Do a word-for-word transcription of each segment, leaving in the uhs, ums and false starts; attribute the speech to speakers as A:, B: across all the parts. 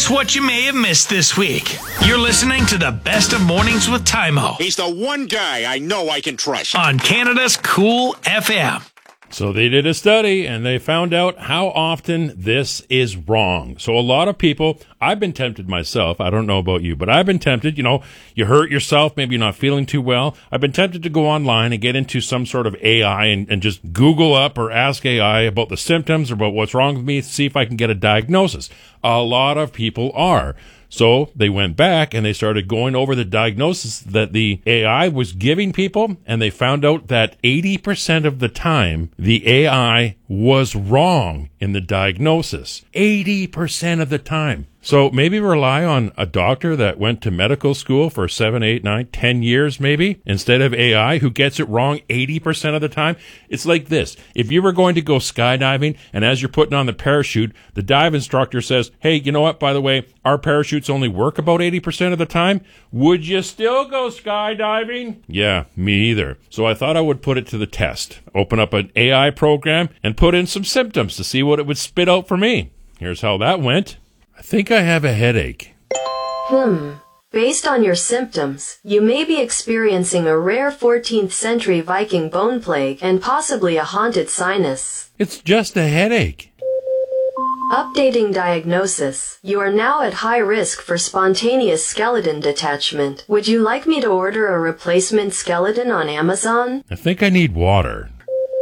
A: Here's what you may have missed this week. You're listening to the Best of Mornings with Tymo
B: He's the one guy I know I can trust.
A: on Canada's Cool F M.
C: So they did a study, and they found out how often this is wrong. So a lot of people, I've been tempted myself. I don't know about you, but I've been tempted. You know, you hurt yourself. Maybe you're not feeling too well. I've been tempted to go online and get into some sort of A I and, and just Google up or ask A I about the symptoms or about what's wrong with me, see if I can get a diagnosis. A lot of people are. So they went back and they started going over the diagnosis that the A I was giving people, and they found out that eighty percent of the time the A I was wrong in the diagnosis. eighty percent of the time. So maybe rely on a doctor that went to medical school for seven, eight, nine, ten years maybe, instead of A I who gets it wrong eighty percent of the time. It's like this. If you were going to go skydiving, and as you're putting on the parachute, the dive instructor says, hey, you know what, by the way, our parachutes only work about eighty percent of the time. Would you still go skydiving? Yeah, me either. So I thought I would put it to the test. Open up an A I program and put in some symptoms to see what it would spit out for me. Here's how that went. I think I have a headache.
D: Hmm. Based on your symptoms, you may be experiencing a rare fourteenth century Viking bone plague and possibly a haunted sinus.
C: It's just a headache.
D: Updating diagnosis. You are now at high risk for spontaneous skeleton detachment. Would you like me to order a replacement skeleton on Amazon?
C: I think I need water.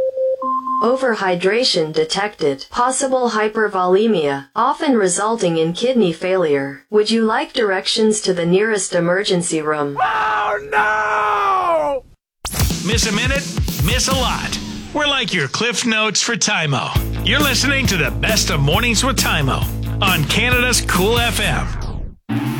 D: Overhydration detected. Possible hypervolemia, often resulting in kidney failure. Would you like directions to the nearest emergency room?
A: Oh, no! Miss a minute? Miss a lot. We're like your Cliff Notes for Tymo. You're listening to the Best of Mornings with Tymo on Canada's Cool F M.